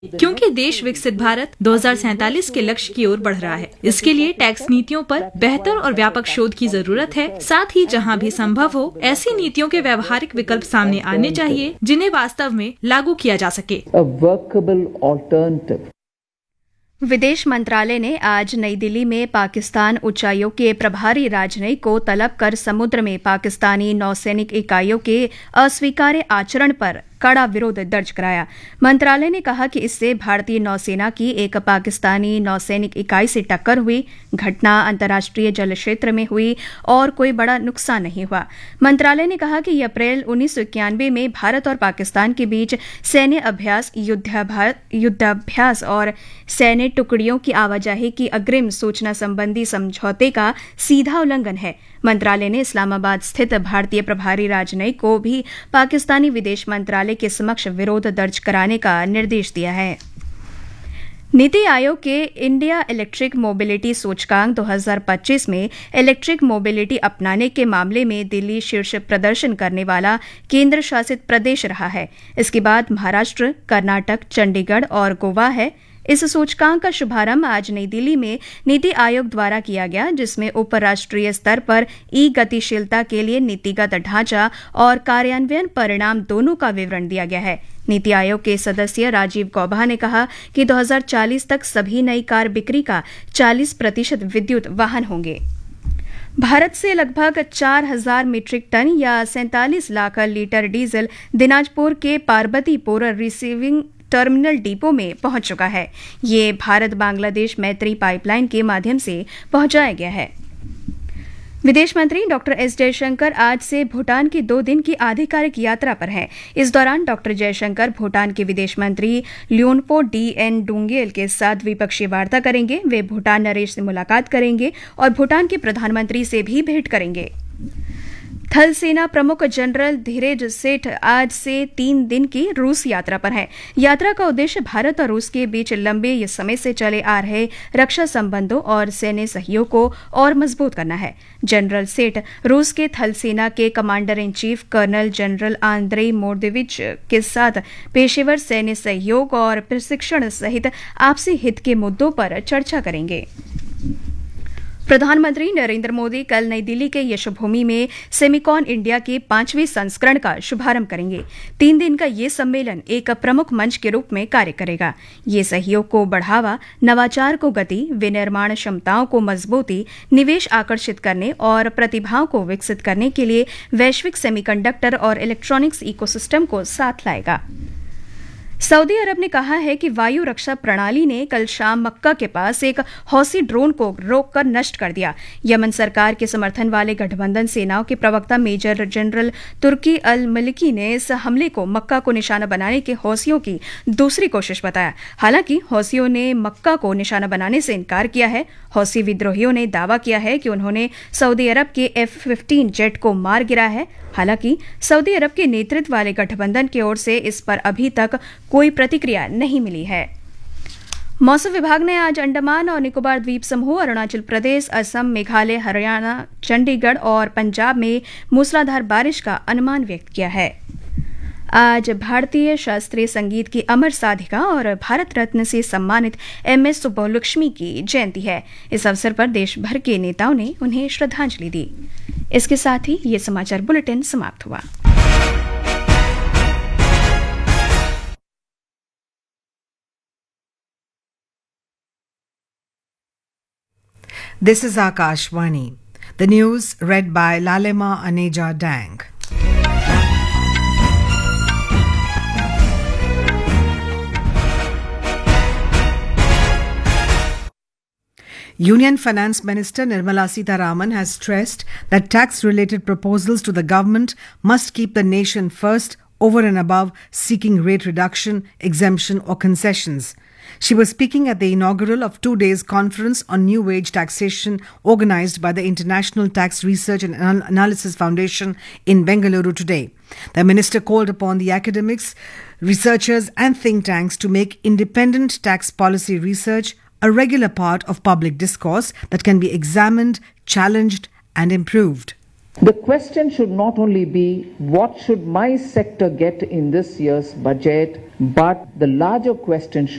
क्योंकि देश विकसित भारत 2047 के लक्ष्य की ओर बढ़ रहा है। इसके लिए टैक्स नीतियों पर बेहतर और व्यापक शोध की जरूरत है। साथ ही जहां भी संभव हो ऐसी नीतियों के व्यावहारिक विकल्प सामने आने चाहिए जिन्हें वास्तव में लागू किया जा सके। विदेश मंत्रालय ने आज नई दिल्ली में पाकिस्तान उच्चायोग के प्रभारी राजनयिक को तलब कर समुद्र में पाकिस्तानी नौसैनिक इकाइयों के अस्वीकार्य आचरण पर कड़ा विरोध दर्ज कराया। मंत्रालय ने कहा कि इससे भारतीय नौसेना की एक पाकिस्तानी नौसैनिक इकाई से टक्कर हुई। घटना अंतर्राष्ट्रीय जल क्षेत्र में हुई और कोई बड़ा नुकसान नहीं हुआ। मंत्रालय ने कहा कि अप्रैल 1991 में भारत और पाकिस्तान के बीच सैन्य अभ्यास, युद्धाभ्यास और सैन्य टुकड़ियों की आवाजाही की अग्रिम सूचना संबंधी समझौते का सीधा उल्लंघन है। मंत्रालय ने इस्लामाबाद स्थित भारतीय प्रभारी राजनयिक को भी पाकिस्तानी विदेश मंत्रालय के समक्ष विरोध दर्ज कराने का निर्देश दिया है। नीति आयोग के इंडिया इलेक्ट्रिक मोबिलिटी सूचकांक 2025 में इलेक्ट्रिक मोबिलिटी अपनाने के मामले में दिल्ली शीर्ष प्रदर्शन करने वाला केंद्र शासित प्रदेश रहा है। इसके बाद महाराष्ट्र, कर्नाटक, चंडीगढ़ और गोवा है। इस सूचकांक का शुभारंभ आज नई दिल्ली में नीति आयोग द्वारा किया गया, जिसमें उपराष्ट्रीय स्तर पर ई गतिशीलता के लिए नीतिगत ढांचा और कार्यान्वयन परिणाम दोनों का विवरण दिया गया है। नीति आयोग के सदस्य राजीव गौबा ने कहा कि 2040 तक सभी नई कार बिक्री का 40% विद्युत वाहन होंगे। भारत से लगभग 4,000 मीट्रिक टन या 47 लाख लीटर डीजल दिनाजपुर के पार्वतीपुर रिसीविंग टर्मिनल डिपो में पहुंच चुका है। ये भारत बांग्लादेश मैत्री पाइपलाइन के माध्यम से पहुंचाया गया है। विदेश मंत्री डॉक्टर एस जयशंकर आज से भूटान की 2 दिन की आधिकारिक यात्रा पर हैं। इस दौरान डॉक्टर जयशंकर भूटान के विदेश मंत्री ल्योनपो डी.एन. डुंगेल के साथ द्विपक्षीय वार्ता करेंगे। वे भूटान नरेश से मुलाकात करेंगे और भूटान के प्रधानमंत्री से भी भेंट करेंगे। थल सेना प्रमुख जनरल धीरेज सेठ आज से 3 दिन की रूस यात्रा पर हैं। यात्रा का उद्देश्य भारत और रूस के बीच लंबे समय से चले आ रहे रक्षा संबंधों और सैन्य सहयोग को और मजबूत करना है। जनरल सेठ रूस के थल सेना के commander in chief colonel general Andrei मोर्देविच के साथ पेशेवर सैन्य सहयोग और प्रशिक्षण सहित आपसी हित के मुद्दों पर चर्चा करेंगे। प्रधानमंत्री नरेंद्र मोदी कल नई दिल्ली के यशोभूमि में सेमिकॉन इंडिया के 5वें संस्करण का शुभारंभ करेंगे। 3 दिन का ये सम्मेलन एक प्रमुख मंच के रूप में कार्य करेगा। ये सहयोग को बढ़ावा, नवाचार को गति, विनिर्माण क्षमताओं को मजबूती, निवेश आकर्षित करने और प्रतिभाओं को विकसित करने के लिए वैश्विक सेमीकंडक्टर और इलेक्ट्रॉनिक्स इकोसिस्टम को साथ लाएगा। सऊदी अरब ने कहा है कि वायु रक्षा प्रणाली ने कल शाम मक्का के पास एक हौसी ड्रोन को रोककर नष्ट कर दिया। यमन सरकार के समर्थन वाले गठबंधन सेनाओं के प्रवक्ता मेजर जनरल तुर्की अल मलिकी ने इस हमले को मक्का को निशाना बनाने के हौसियों की दूसरी कोशिश बताया। हालांकि हौसियों ने मक्का को निशाना बनाने से इनकार किया है। हौसी विद्रोहियों ने दावा किया है कि उन्होंने सऊदी अरब के F-15 जेट को मार गिराया है। हालांकि सऊदी अरब के नेतृत्व वाले गठबंधन की ओर से इस पर अभी तक कोई प्रतिक्रिया नहीं मिली है। मौसम विभाग ने आज अंडमान और निकोबार द्वीप समूह, अरुणाचल प्रदेश, असम, मेघालय, हरियाणा, चंडीगढ़ और पंजाब में मूसलाधार बारिश का अनुमान व्यक्त किया है। आज भारतीय शास्त्रीय संगीत की अमर साधिका और भारत रत्न से सम्मानित MS सुब्बलक्ष्मी की जयंती है। इस अवसर पर देश भर के नेताओं ने उन्हें श्रद्धांजलि दी। इसके साथ ही ये समाचार बुलेटिन समाप्त हुआ। This is Akashvani. The news read by Lalema Aneja Dang. Union Finance Minister Nirmala Sitharaman has stressed that tax-related proposals to the government must keep the nation first over and above seeking rate reduction, exemption or concessions. She was speaking at the inaugural of 2 days conference on new wage taxation organized by the International Tax Research and Analysis Foundation in Bengaluru today. The minister called upon the academics, researchers and think tanks to make independent tax policy research a regular part of public discourse that can be examined, challenged and improved. The question should not only be what should my sector get in this year's budget, but the larger question